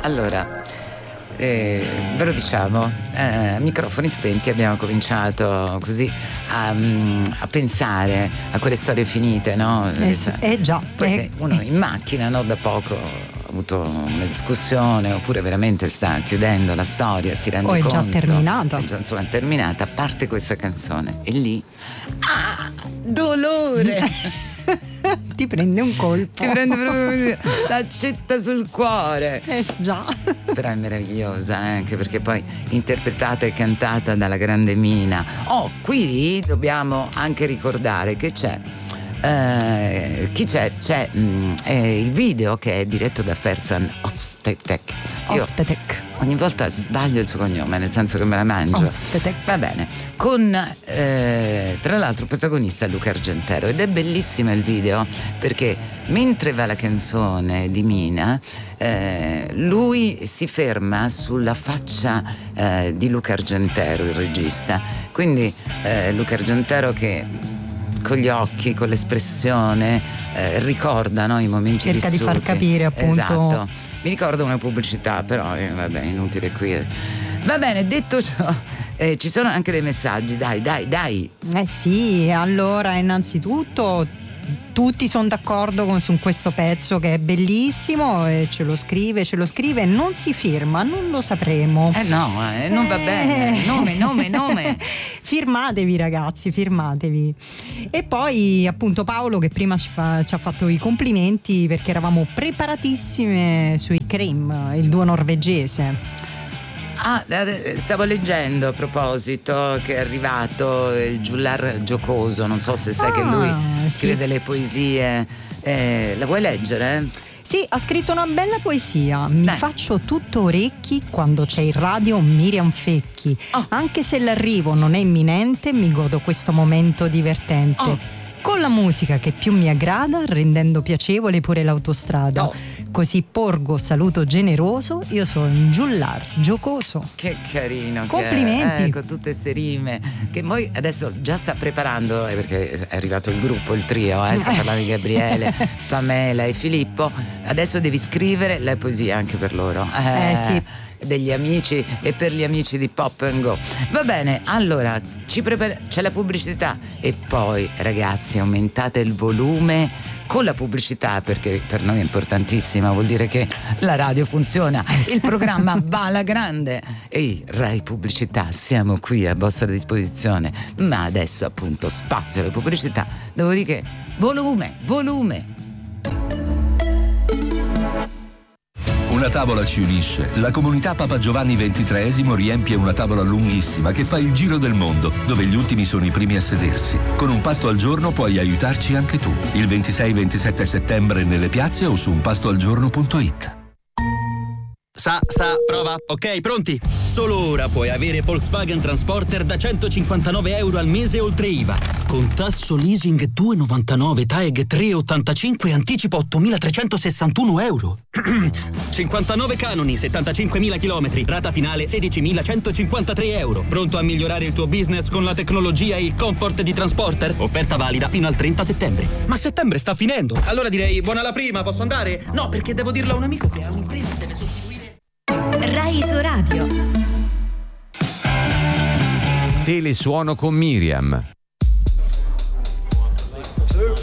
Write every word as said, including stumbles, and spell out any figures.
allora, eh, ve lo diciamo, eh, microfoni spenti abbiamo cominciato così a, a pensare a quelle storie finite, no? Eh, sì, eh già. Poi eh, se uno in macchina, no, da poco ha avuto una discussione oppure veramente sta chiudendo la storia, si rende o è conto. già terminata. È già, insomma, terminata, parte questa canzone e lì, ah, dolore! Ti prende un colpo. Ti prende proprio l'accetta sul cuore. Eh già. Però è meravigliosa, eh, anche perché poi interpretata e cantata dalla grande Mina. Oh, qui dobbiamo anche ricordare che c'è eh, chi c'è? C'è mh, eh, il video che è diretto da Fersan Özpetek. Özpetek. Ogni volta sbaglio il suo cognome, nel senso che me la mangio. Özpetek. Va bene. Con eh, tra l'altro protagonista Luca Argentero, ed è bellissimo il video perché mentre va la canzone di Mina, eh, lui si ferma sulla faccia eh, di Luca Argentero, il regista. Quindi eh, Luca Argentero che con gli occhi, con l'espressione eh, ricorda, no, i momenti cerca vissuti. Cerca di far capire appunto. Esatto. Mi ricordo una pubblicità, però eh, vabbè, inutile qui. Va bene, detto ciò, eh, ci sono anche dei messaggi, dai, dai, dai. Eh sì, allora innanzitutto tutti sono d'accordo con, su questo pezzo che è bellissimo, e ce lo scrive, ce lo scrive, non si firma, non lo sapremo. Eh no, eh, non va bene, nome, nome, nome. Firmatevi ragazzi, firmatevi. E poi appunto Paolo che prima ci, fa, ci ha fatto i complimenti perché eravamo preparatissime sui Cream, il duo norvegese. Ah, stavo leggendo a proposito che è arrivato il Giullar Giocoso, non so se sai ah, che lui scrive sì. delle poesie, eh, la vuoi leggere? Sì, ha scritto una bella poesia. Mi Dai. faccio tutto orecchi quando c'è in radio Miriam Fecchi. Oh. Anche se l'arrivo non è imminente, mi godo questo momento divertente. Oh. Con la musica che più mi aggrada, rendendo piacevole pure l'autostrada. Oh. Così porgo saluto generoso, io sono un giullar giocoso. Che carino. Complimenti. Che è, eh, con tutte queste rime. Che poi adesso già sta preparando, eh, perché è arrivato il gruppo, il trio, eh, sto parlando di Gabriele, Pamela e Filippo. Adesso devi scrivere la poesia anche per loro. Eh, eh sì. Degli amici e per gli amici di Pop and Go. Va bene, allora ci prepara- c'è la pubblicità e poi ragazzi aumentate il volume con la pubblicità perché per noi è importantissima, vuol dire che la radio funziona, il programma va alla grande. Ehi, Rai Pubblicità, siamo qui a vostra disposizione, ma adesso appunto spazio alle pubblicità, dopodiché volume, volume. Una tavola ci unisce. La comunità Papa Giovanni ventitreesimo riempie una tavola lunghissima che fa il giro del mondo, dove gli ultimi sono i primi a sedersi. Con un pasto al giorno puoi aiutarci anche tu. Il ventisei ventisette settembre nelle piazze o su unpastoalgiorno punto it. Sa, sa, prova. Ok, pronti? Solo ora puoi avere Volkswagen Transporter da centocinquantanove euro al mese oltre I V A. Con tasso leasing due virgola novantanove, T A E G tre virgola ottantacinque e anticipo ottomilatrecentosessantuno euro. cinquantanove canoni, settantacinquemila chilometri, rata finale sedicimilacentocinquantatré euro. Pronto a migliorare il tuo business con la tecnologia e il comfort di Transporter? Offerta valida fino al trenta settembre. Ma settembre sta finendo. Allora direi buona la prima, posso andare? No, perché devo dirlo a un amico che ha un'impresa e deve sostituire. Rai Isoradio. Telesuono con Miriam.